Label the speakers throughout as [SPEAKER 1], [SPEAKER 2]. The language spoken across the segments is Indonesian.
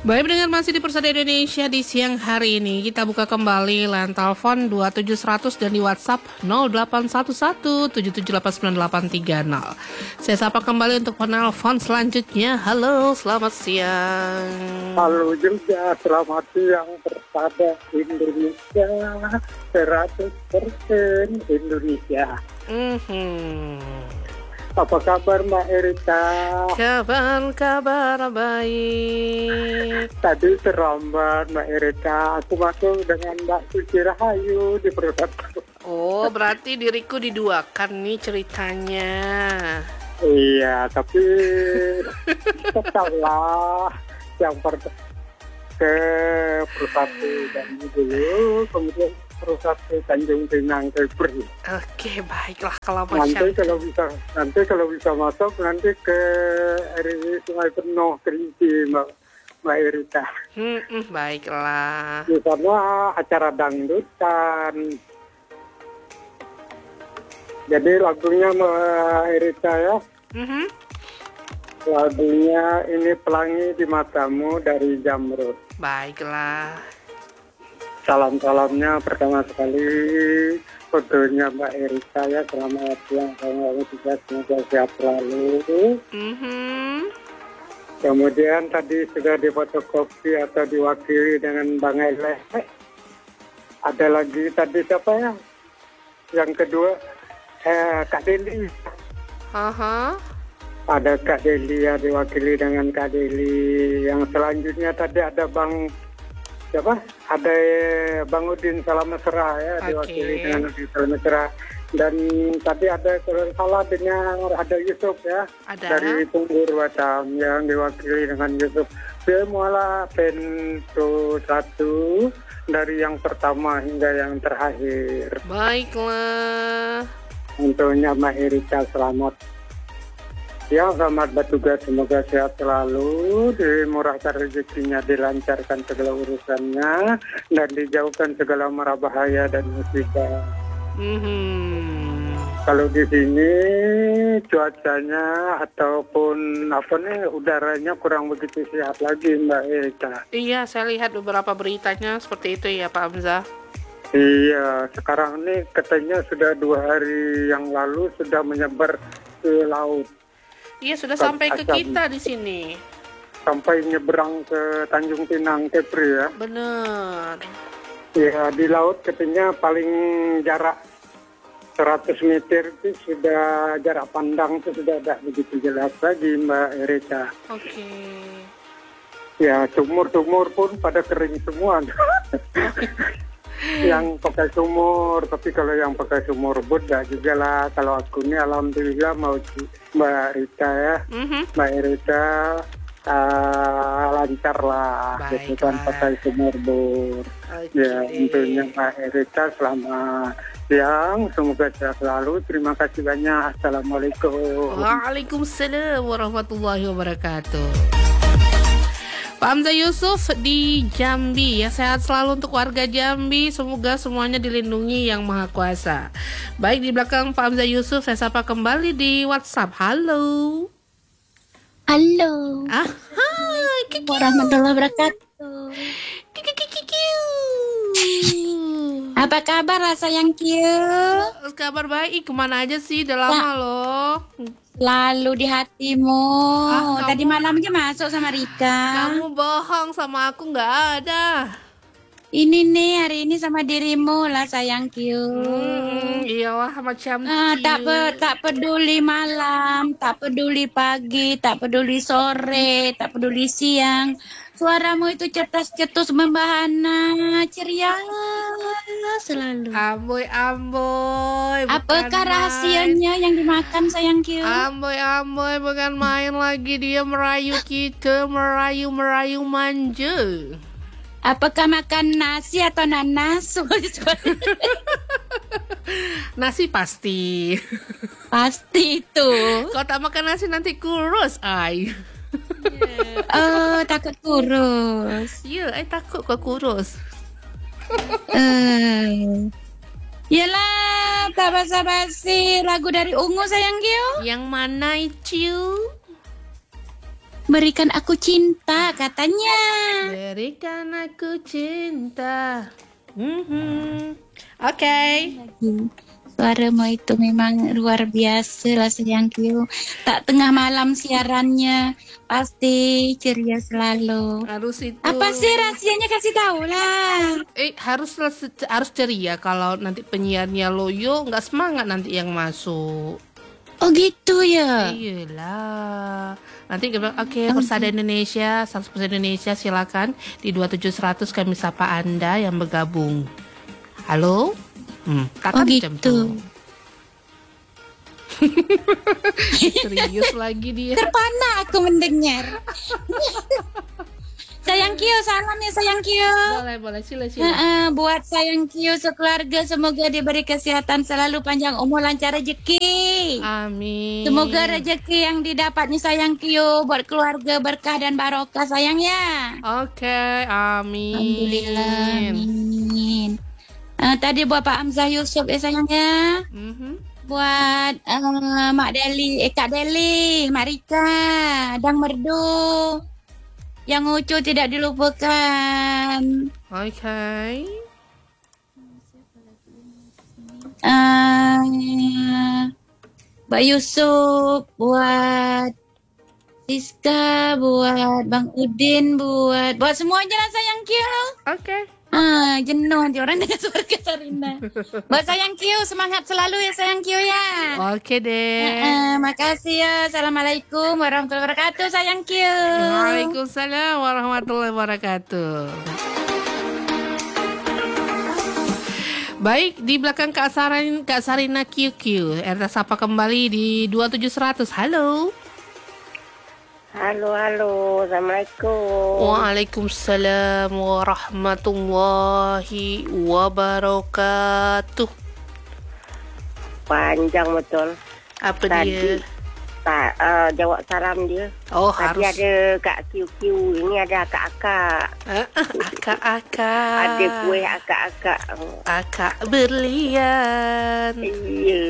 [SPEAKER 1] Baik, pendengar masih di Persada Indonesia di siang hari ini. Kita buka kembali line telepon 27100 dan di WhatsApp 0811778980. Saya sapa kembali untuk penelpon selanjutnya. Halo, selamat siang.
[SPEAKER 2] Halo juga, selamat siang Persada Indonesia, 100% Indonesia. Apa kabar Mbak Erika?
[SPEAKER 1] Kabar baik.
[SPEAKER 2] Tadi terlambat Mbak Erika, aku masuk dengan Mbak Suci Rahayu di perusahaan.
[SPEAKER 1] Oh, berarti diriku diduakan nih ceritanya.
[SPEAKER 2] Iya, tapi tetaplah yang ke perusahaan dan dulu, kemudian perusahaan Tanjung Pinang Kepri.
[SPEAKER 1] Oke, baiklah kalau
[SPEAKER 2] Nanti kalau bisa masuk nanti ke RI Sungai Penuh Kerinci Mbak Erika.
[SPEAKER 1] Baiklah.
[SPEAKER 2] Di sana acara dangdutan. Jadi lagunya Mbak Erika ya. Lagunya ini Pelangi di Matamu dari Jamrud.
[SPEAKER 1] Baiklah.
[SPEAKER 2] Salam-salamnya pertama sekali fotonya Mbak Erika ya, selamat siang, semoga sehat selalu. Kemudian tadi sudah difotokopi atau diwakili dengan Bang Ele. Ada lagi tadi siapa ya? Yang kedua Kak Deli. Ada Kak Deli ya, diwakili dengan Kak Deli. Yang selanjutnya tadi ada Bang siapa? Ada Bang Udin Salam Mesra ya, diwakili dengan Udin Salam Mesra. Dan tadi ada salah dengan ada Yusuf ya, dari Tunggur Batam yang diwakili dengan Yusuf. Semualah pintu satu dari yang pertama hingga yang terakhir.
[SPEAKER 1] Baiklah.
[SPEAKER 2] Untuknya Mbak Erika selamat. Ya, selamat bertugas, semoga sehat selalu, dimurahkan rezekinya, dilancarkan segala urusannya, dan dijauhkan segala mara bahaya dan musibah. Kalau di sini cuacanya ataupun udaranya kurang begitu sehat lagi Mbak Erika.
[SPEAKER 1] Iya, saya lihat beberapa beritanya seperti itu ya Pak Hamzah.
[SPEAKER 2] Iya, sekarang ini katanya sudah 2 hari yang lalu sudah menyebar ke laut.
[SPEAKER 1] Iya, sudah sampai ke kita di sini.
[SPEAKER 2] Sampai nyebrang ke Tanjung Pinang Kepri ya.
[SPEAKER 1] Benar.
[SPEAKER 2] Ya, di laut katanya paling jarak 100 meter itu sudah jarak pandang itu sudah tidak begitu jelas lagi Mbak Erika.
[SPEAKER 1] Oke.
[SPEAKER 2] Ya, sumur-sumur pun pada kering semua. Yang pakai sumur, tapi kalau yang pakai sumur tidak juga lah. Kalau aku ini alhamdulillah mau Mbak Rita ya, Mbak Rita lancar lah, bukan pakai sumur bor. Ya, tentunya Mbak Rita selamat siang, semoga sehat selalu. Terima kasih banyak. Assalamualaikum.
[SPEAKER 1] Waalaikumsalam warahmatullahi wabarakatuh. Pak Hamzah Yusuf di Jambi ya, sehat selalu untuk warga Jambi, semoga semuanya dilindungi yang Maha Kuasa. Baik, di belakang Pak Hamzah Yusuf saya sapa kembali di WhatsApp. Halo.
[SPEAKER 3] Warahmatullahi wabarakatuh. Apa kabar lah sayang Kiu?
[SPEAKER 1] Kabar baik, kemana aja sih? Udah lama loh.
[SPEAKER 3] Lalu di hatimu. Tadi malam aja masuk sama Rika.
[SPEAKER 1] Kamu bohong, sama aku nggak ada.
[SPEAKER 3] Ini nih hari ini sama dirimu lah sayang Kiu.
[SPEAKER 1] Iyalah macam
[SPEAKER 3] tak peduli malam, tak peduli pagi, tak peduli sore, tak peduli siang. Suaramu itu cetas-cetus membahana, ceria selalu.
[SPEAKER 1] Amboi.
[SPEAKER 3] Apakah rahasianya yang dimakan sayang Kiu?
[SPEAKER 1] Amboi, bukan main lagi, dia merayu kita, merayu manja.
[SPEAKER 3] Apakah makan nasi atau nanas?
[SPEAKER 1] Nasi pasti.
[SPEAKER 3] Pasti itu.
[SPEAKER 1] Kalau tak makan nasi nanti kurus, ay.
[SPEAKER 3] Oh, takut kurus.
[SPEAKER 1] Ya, ay takut kau kurus.
[SPEAKER 3] Yalah, tak basa-basi. Lagu dari Ungu sayang Gio.
[SPEAKER 1] Yang mana itu?
[SPEAKER 3] Berikan aku cinta katanya.
[SPEAKER 1] Berikan aku cinta. Okay.
[SPEAKER 3] Suaramu itu memang luar biasa lah sayangku. Tak tengah malam siarannya pasti ceria selalu.
[SPEAKER 1] Harus itu.
[SPEAKER 3] Apa sih rahasianya, kasih tahu lah.
[SPEAKER 1] Harus ceria. Kalau nanti penyiarnya loyo, nggak semangat nanti yang masuk.
[SPEAKER 3] Oh gitu ya.
[SPEAKER 1] Iyalah. Nanti kita Persada Indonesia 100% Indonesia, silakan di 27100 kami sapa Anda yang bergabung. Halo? Takkan macam
[SPEAKER 3] gitu.
[SPEAKER 1] Serius lagi dia.
[SPEAKER 3] Terpana aku mendengar. Sayang Kio, salam ya sayang Kio.
[SPEAKER 1] Boleh, sila.
[SPEAKER 3] Buat sayang Kio sekeluarga, semoga diberi kesehatan selalu, panjang umur, lancar rezeki.
[SPEAKER 1] Amin.
[SPEAKER 3] Semoga rezeki yang didapatnya sayang Kio buat keluarga berkah dan barokah sayang ya.
[SPEAKER 1] Oke, amin.
[SPEAKER 3] Alhamdulillah, amin. Tadi buat Pak Hamzah Yusuf ya sayang ya. Buat Mak Deli, Kak Deli, Mak Rika, Dang Merdu. Yang Ucu tidak dilupakan.
[SPEAKER 1] Okay.
[SPEAKER 3] Mbak Yusuf, buat Siska, buat Bang Udin, buat semuanya lah sayang Kio.
[SPEAKER 1] Okay.
[SPEAKER 3] Jenuh nanti orang dengan suara Sarina. Buat sayang Kio, semangat selalu ya sayang Kio ya.
[SPEAKER 1] Oke deh.
[SPEAKER 3] Makasih ya. Assalamualaikum warahmatullahi wabarakatuh sayang Kio.
[SPEAKER 1] Waalaikumsalam warahmatullahi wabarakatuh. Baik, di belakang Kak Sarina QQ. Erta sapa kembali di 27100. Halo.
[SPEAKER 4] Halo, Assalamualaikum.
[SPEAKER 1] Waalaikumsalam warahmatullahi wabarakatuh.
[SPEAKER 4] Panjang betul.
[SPEAKER 1] Apa
[SPEAKER 4] Tadi,
[SPEAKER 1] dia?
[SPEAKER 4] Jawab salam dia.
[SPEAKER 1] Oh,
[SPEAKER 4] Tadi
[SPEAKER 1] harus.
[SPEAKER 4] ada Kak QQ, ini ada akak-akak.
[SPEAKER 1] Akak-akak.
[SPEAKER 4] Ada kuih akak-akak.
[SPEAKER 1] Akak berlian.
[SPEAKER 4] Iya.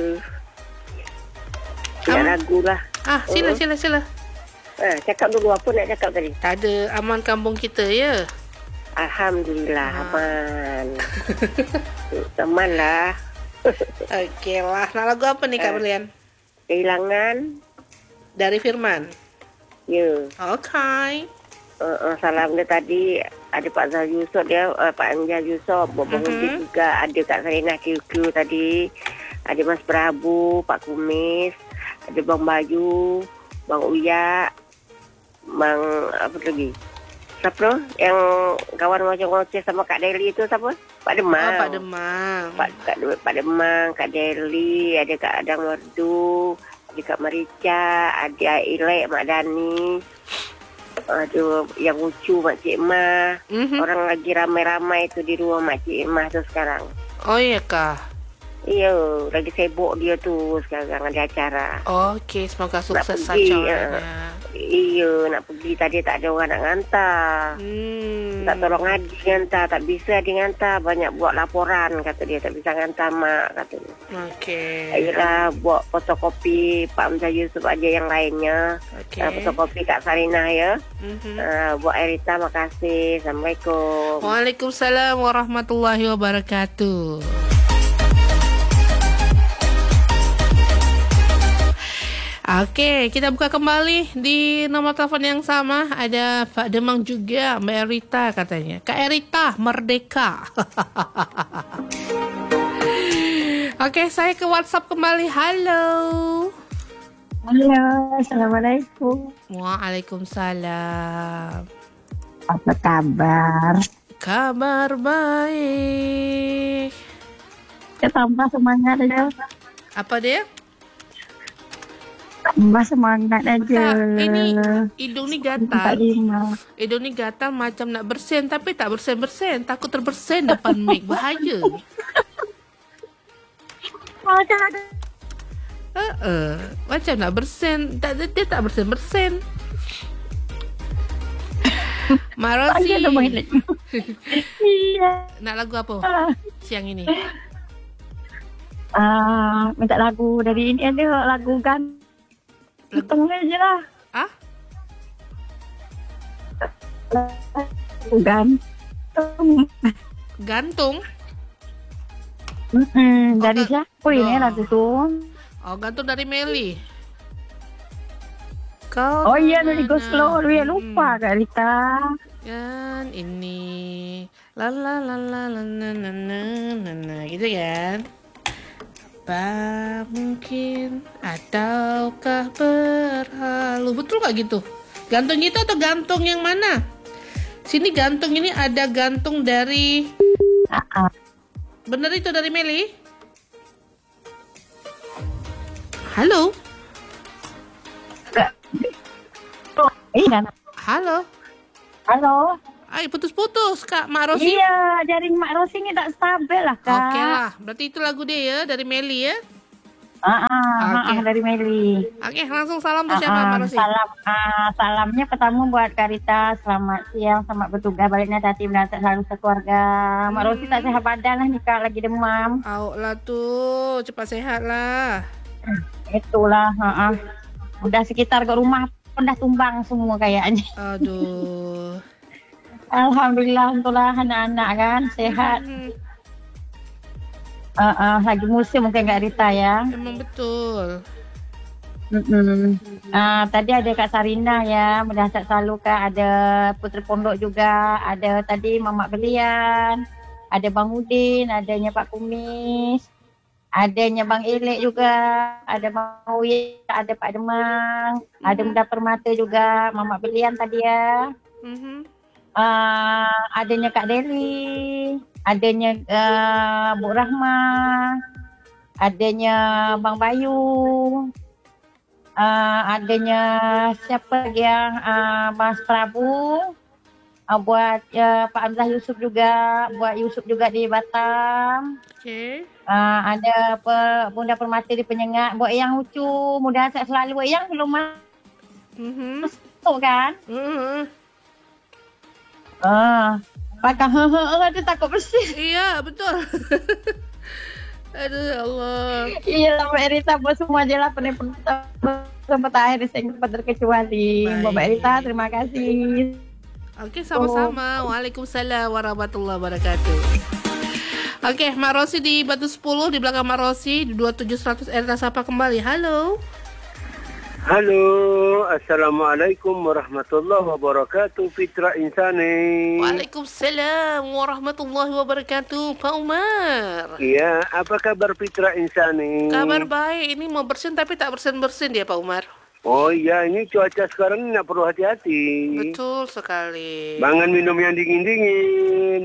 [SPEAKER 4] Tidak ragu lah.
[SPEAKER 1] Sila.
[SPEAKER 4] Cakap dulu, apa nak cakap tadi?
[SPEAKER 1] Tak ada, aman kampung kita ya.
[SPEAKER 4] Alhamdulillah, aman. Teman lah.
[SPEAKER 1] Okey lah. Nak lagu apa nih Kak Berlian?
[SPEAKER 4] Kehilangan.
[SPEAKER 1] Dari Firman.
[SPEAKER 4] Ya.
[SPEAKER 1] Okay.
[SPEAKER 4] Salam dia tadi ada Pak Zah Yusof dia, Pak Anjar Yusof, Bobong juga ada Kak Sarina QQ tadi, ada Mas Prabu, Pak Kumis, ada Bang Bayu, Bang Uya, Bang apa lagi? Siapa? Yang kawan ngoceh-ngoceh sama Kak Deli itu siapa? Pak Demang.
[SPEAKER 1] Pak Demang.
[SPEAKER 4] Pak Demang, Kak Deli, ada Kak Adang Merdu, ada Kak Marica, ada Ilek, Mak Dani. Aduh, yang lucu Makcik Emah. Orang lagi ramai-ramai tu di rumah Makcik Emah tu sekarang.
[SPEAKER 1] Oh iya kah?
[SPEAKER 4] Iya, lagi sibuk dia tu sekarang ada acara.
[SPEAKER 1] Okey, semoga sukses saja
[SPEAKER 4] pergi,
[SPEAKER 1] orangnya.
[SPEAKER 4] Iya, nak pergi tadi tak ada orang nak hantar. Tak tolong Adi hantar, tak bisa Adi hantar. Banyak buat laporan kata dia, tak bisa hantar mak kata dia.
[SPEAKER 1] Okey.
[SPEAKER 4] Ayolah buat fotokopi Pak Hamzah Yusuf aja yang lainnya.
[SPEAKER 1] Okey.
[SPEAKER 4] Fotokopi Kak Sarina ya. Buat Erita makasih. Assalamualaikum.
[SPEAKER 1] Waalaikumsalam warahmatullahi wabarakatuh. Okey, kita buka kembali di nomor telepon yang sama. Ada Pak Demang juga, Mbak Erita katanya. Kak Erita, merdeka. Okey, saya ke WhatsApp kembali. Halo.
[SPEAKER 5] Halo, Assalamualaikum.
[SPEAKER 1] Waalaikumsalam.
[SPEAKER 5] Apa kabar?
[SPEAKER 1] Kabar baik.
[SPEAKER 5] Ya, tambah semangat aja.
[SPEAKER 1] Apa dia?
[SPEAKER 5] Tambah semangat aja.
[SPEAKER 1] Tak, ini hidung ni gatal.
[SPEAKER 5] 45.
[SPEAKER 1] Hidung ni gatal macam nak bersen tapi tak bersen-bersen. Takut terbersen depan mic. Bahaya.
[SPEAKER 5] Macam ada.
[SPEAKER 1] Macam nak bersen. Dia tak bersen-bersen. Mak Rosi.
[SPEAKER 5] Iya.
[SPEAKER 1] Nak lagu apa siang ini?
[SPEAKER 5] Minta lagu dari ini ada lagu kan. Tengah je lah. Gantung.
[SPEAKER 1] Gantung?
[SPEAKER 5] Dari siapa ini lagu tuh?
[SPEAKER 1] Oh, gantung dari Meli.
[SPEAKER 5] Oh iya, dari Goslo. Ya lupa Kak Rita.
[SPEAKER 1] Kan ini la la la la la na na na na na gitu kan. Apa mungkin ataukah berhalu? Betul gak gitu? Gantung itu atau gantung yang mana? Sini gantung ini ada gantung dari Bener itu dari Meli? Halo?
[SPEAKER 5] Iya.
[SPEAKER 1] Halo?
[SPEAKER 5] Halo.
[SPEAKER 1] Ay, putus-putus Kak Mak Rosi.
[SPEAKER 5] Iya, jaring Mak Rosi ini tak stabil lah Kak.
[SPEAKER 1] Oke lah, berarti itu lagu dia ya, dari Meli ya?
[SPEAKER 5] Dari Meli.
[SPEAKER 1] Oke, langsung salam tuh siapa Mak Rosi?
[SPEAKER 5] Salamnya pertama buat Karita, selamat siang, selamat bertugas baliknya Tati mendapat selalu sekeluarga. Mak Rosi tak sehat badan lah nih Kak, lagi demam.
[SPEAKER 1] Au lah tuh, cepat sehat lah.
[SPEAKER 5] Itulah, udah sekitar ke rumah pun dah tumbang semua kayaknya.
[SPEAKER 1] Aduh.
[SPEAKER 5] Alhamdulillah untuklah anak-anak kan sehat. Lagi musim mungkin Kak Rita ya.
[SPEAKER 1] Emang betul.
[SPEAKER 5] Tadi ada Kak Sarina ya, mendahsyat selalu Kak. Ada Putri Pondok juga, ada tadi Mamak Belian, ada Bang Udin, adanya Pak Kumis, adanya Bang Elek juga, ada Bang Uye, ada Pak Demang, ada Muda Permata juga, Mamak Belian tadi ya. Adanya Kak Deli, adanya Bu Rahma, adanya Bang Bayu, adanya siapa lagi yang Mas Prabu, buat Pak Amzah Yusuf juga, buat Yusuf juga di Batam.
[SPEAKER 1] Oke.
[SPEAKER 5] Ada Bunda Permati di Penyengat, buat yang lucu, mudah sehat selalu, buat yang belum masuk kan? Pakai ada takut bersih.
[SPEAKER 1] Iya, betul. Aduh, ya Allah.
[SPEAKER 5] Iya lah Mbak Erita, buat semua aja lah sempat akhir saya sempat terkecuali. Mbak Erita, terima kasih.
[SPEAKER 1] Oke, sama-sama. Waalaikumsalam warahmatullahi wabarakatuh. Oke, Mak Rosi di Batu 10, di belakang Mak Rosi di 27100 Erta Sapa kembali. Halo.
[SPEAKER 6] Halo, Assalamualaikum warahmatullahi wabarakatuh. Fitra Insani.
[SPEAKER 1] Waalaikumsalam warahmatullahi wabarakatuh. Pak Umar.
[SPEAKER 6] Iya, apa kabar Fitra Insani?
[SPEAKER 1] Kabar baik. Ini mau bersin tapi tak bersin-bersin dia Pak Umar.
[SPEAKER 6] Oh iya, ini cuaca sekarang ini perlu hati-hati.
[SPEAKER 1] Betul sekali.
[SPEAKER 6] Jangan minum yang dingin-dingin.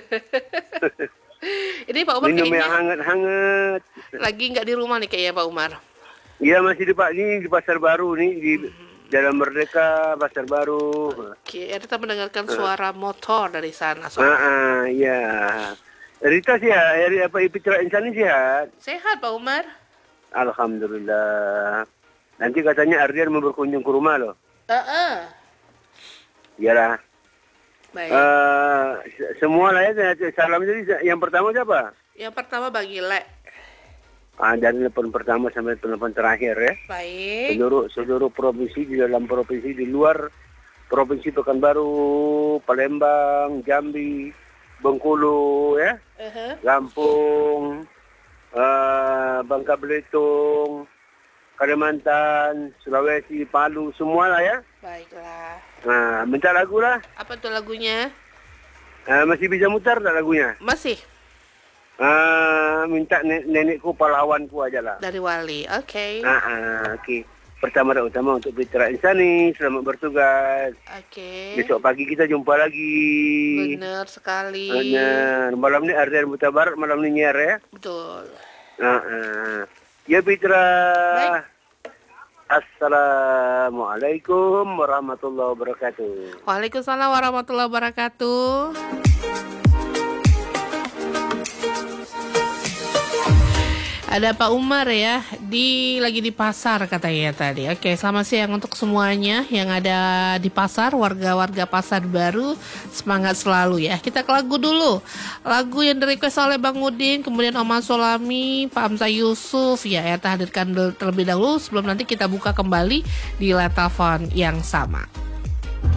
[SPEAKER 1] Ini Pak Umar
[SPEAKER 6] minum
[SPEAKER 1] kayaknya
[SPEAKER 6] yang hangat-hangat.
[SPEAKER 1] lagi nggak di rumah nih kayaknya Pak Umar.
[SPEAKER 6] Iya, masih di Pasar Baru nih, di Jalan Merdeka, Pasar Baru.
[SPEAKER 1] Oke, kita mendengarkan suara motor dari sana.
[SPEAKER 6] Iya. Rita sehat, Fitra Insani sehat?
[SPEAKER 1] Sehat Pak Umar.
[SPEAKER 6] Alhamdulillah. Nanti katanya Ardian mau berkunjung ke rumah loh. Iyalah.
[SPEAKER 1] Baik.
[SPEAKER 6] Semua lah ya, salam. Jadi yang pertama siapa?
[SPEAKER 1] Yang pertama Bang Gile.
[SPEAKER 6] Dari telepon pertama sampai telepon terakhir ya.
[SPEAKER 1] Baik.
[SPEAKER 6] Seluruh provinsi, di dalam provinsi, di luar provinsi Pekanbaru, Palembang, Jambi, Bengkulu ya, Lampung, Bangka Belitung, Kalimantan, Sulawesi, Palu, semua lah ya.
[SPEAKER 1] Baiklah.
[SPEAKER 6] Nah, minta lagu lah.
[SPEAKER 1] Apa tuh lagunya?
[SPEAKER 6] Masih bisa mutar tak lagunya?
[SPEAKER 1] Masih.
[SPEAKER 6] Minta nenekku pahlawanku aja lah.
[SPEAKER 1] Dari Wali, oke.
[SPEAKER 6] Oke. Pertama untuk Fitra Insani, selamat bertugas.
[SPEAKER 1] Oke.
[SPEAKER 6] Besok pagi kita jumpa lagi.
[SPEAKER 1] Benar sekali.
[SPEAKER 6] Benar. Malam ni Ardian Buta Barat, malam ni Nyer ya.
[SPEAKER 1] Betul.
[SPEAKER 6] Ya Fitra.
[SPEAKER 1] Baik.
[SPEAKER 6] Assalamualaikum warahmatullahi wabarakatuh.
[SPEAKER 1] Waalaikumsalam warahmatullahi wabarakatuh. Ada Pak Umar ya, lagi di pasar katanya tadi. Oke, selamat siang untuk semuanya yang ada di pasar, warga-warga Pasar Baru. Semangat selalu ya. Kita ke lagu dulu. Lagu yang di-request oleh Bang Udin, kemudian Oman Solami, Pak Amzah Yusuf. Ya, kita hadirkan terlebih dahulu sebelum nanti kita buka kembali di line telepon yang sama.